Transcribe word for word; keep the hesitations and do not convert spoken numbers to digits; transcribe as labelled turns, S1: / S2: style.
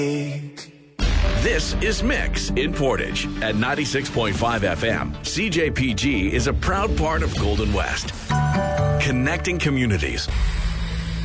S1: This is Mix in Portage at ninety-six point five F M. C J P G is a proud part of Golden West, connecting communities.